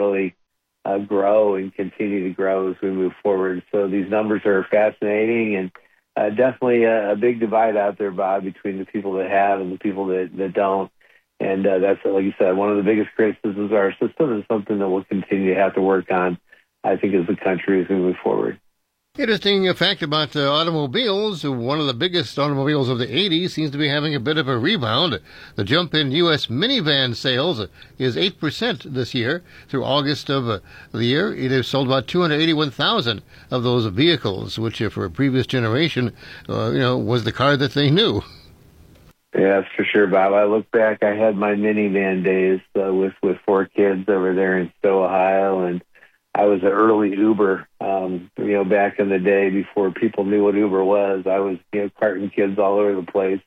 really grow and continue to grow as we move forward. So these numbers are fascinating, and definitely a big divide out there, Bob, between the people that have and the people that don't. And that's, like you said, one of the biggest criticisms of our system, and something that we'll continue to have to work on, I think, as a country as we move forward. Interesting fact about automobiles. One of the biggest automobiles of the 80s seems to be having a bit of a rebound. The jump in U.S. minivan sales is 8% this year. Through August of the year, it has sold about 281,000 of those vehicles, which for a previous generation, was the car that they knew. Yeah, that's for sure, Bob. I look back, I had my minivan days with 4 kids over there in Stowe, Ohio, and I was an early Uber, back in the day before people knew what Uber was. I was, carting kids all over the place,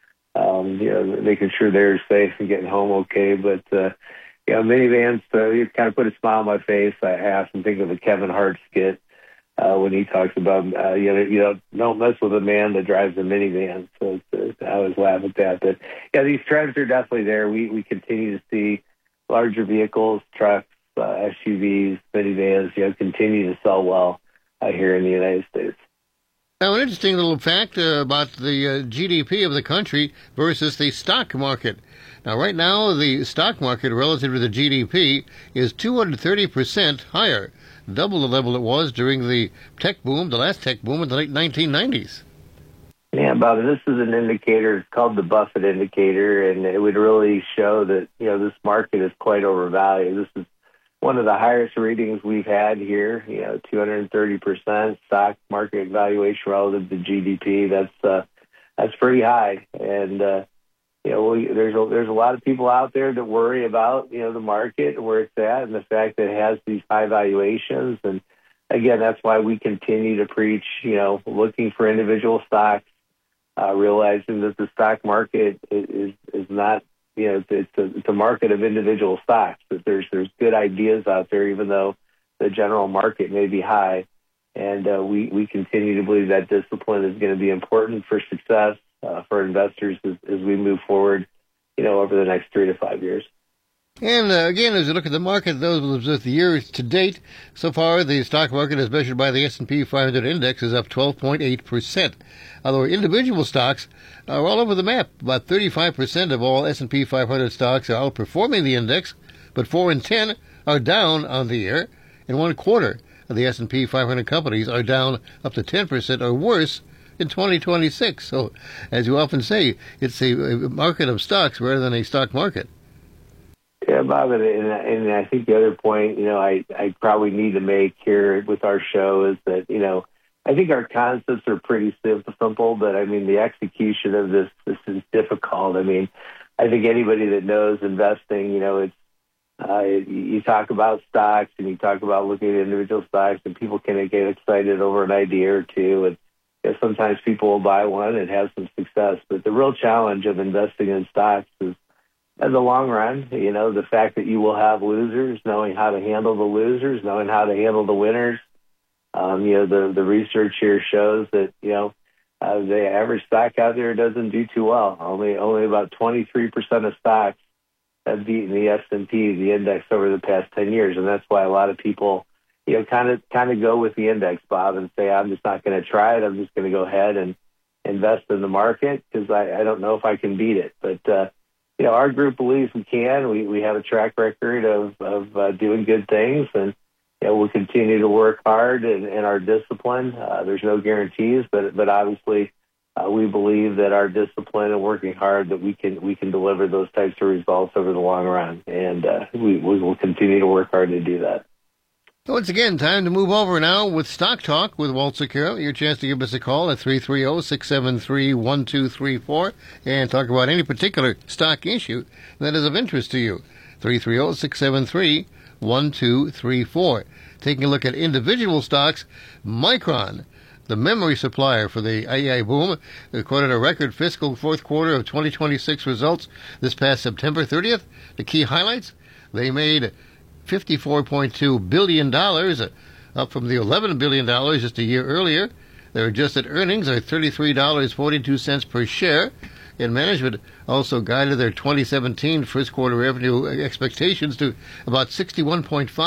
making sure they were safe and getting home okay. But, minivans, it kind of put a smile on my face. I often think of the Kevin Hart skit when he talks about, don't mess with a man that drives a minivan. So I always laugh at that. But, yeah, these trends are definitely there. We continue to see larger vehicles, trucks, SUVs, minivans, continue to sell well here in the United States. Now, an interesting little fact about the GDP of the country versus the stock market. Now, right now, the stock market relative to the GDP is 230% higher, double the level it was during the last tech boom in the late 1990s. Yeah, Bob, this is an indicator. It's called the Buffett indicator, and it would really show that, this market is quite overvalued. This is one of the highest readings we've had here, 230% stock market valuation relative to GDP. That's pretty high. And, there's a lot of people out there that worry about, the market and where it's at and the fact that it has these high valuations. And again, that's why we continue to preach, looking for individual stocks, realizing that the stock market is not, it's a market of individual stocks, that there's good ideas out there, even though the general market may be high. And we continue to believe that discipline is going to be important for success for investors as we move forward, over the next 3 to 5 years. And again, as you look at the market, those of the years to date, so far the stock market as measured by the S&P 500 index is up 12.8%. Although individual stocks are all over the map. About 35% of all S&P 500 stocks are outperforming the index, but 4 in 10 are down on the year, and 1/4 of the S&P 500 companies are down up to 10% or worse in 2026. So, as you often say, it's a market of stocks rather than a stock market. Yeah, Bob, and I think the other point, I probably need to make here with our show is that, I think our concepts are pretty simple, but I mean, the execution of this is difficult. I mean, I think anybody that knows investing, it's you talk about stocks and you talk about looking at individual stocks, and people can get excited over an idea or two, and sometimes people will buy one and have some success. But the real challenge of investing in stocks is, in the long run, the fact that you will have losers, knowing how to handle the losers, knowing how to handle the winners. The research here shows that, the average stock out there doesn't do too well. Only about 23% of stocks have beaten the S&P, the index, over the past 10 years. And that's why a lot of people, kind of go with the index, Bob, and say, I'm just not going to try it. I'm just going to go ahead and invest in the market because I don't know if I can beat it. But, our group believes we can. We have a track record of doing good things, and we'll continue to work hard in our discipline. There's no guarantees, but obviously we believe that our discipline and working hard, that we can deliver those types of results over the long run, and we will continue to work hard to do that. Once again, time to move over now with Stock Talk with Walt Secura. Your chance to give us a call at 330-673-1234 and talk about any particular stock issue that is of interest to you. 330-673-1234. Taking a look at individual stocks, Micron, the memory supplier for the AI boom, recorded a record fiscal fourth quarter of 2026 results this past September 30th. The key highlights: they made $54.2 billion, up from the $11 billion just a year earlier. Their adjusted earnings are $33.42 per share. And management also guided their 2017 first quarter revenue expectations to about $61.5